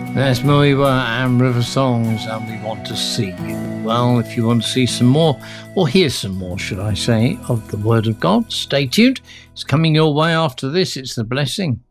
There's Muiwa and River Songs, and we want to see you. Well, if you want to see some more, or hear some more, should I say, of the Word of God, stay tuned. It's coming your way after this. It's The Blessing.